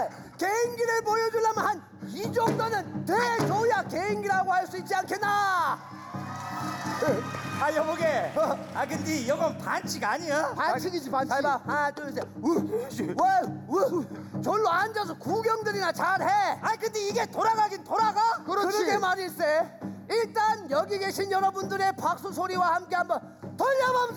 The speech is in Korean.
개인기를 보여주려면 한 이 정도는 돼줘야 개인기라고 할 수 있지 않겠나? 아 여보게. 아 근데 이건 반칙 아니야? 반칙이지 반칙. 잘 봐. 하나, 둘, 셋. 절로 앉아서 구경들이나 잘해. 아 근데 이게 돌아가긴 돌아가? 그렇지. 그러게 말일세. 일단 여기 계신 여러분들의 박수 소리와 함께 한번 돌려봅시다.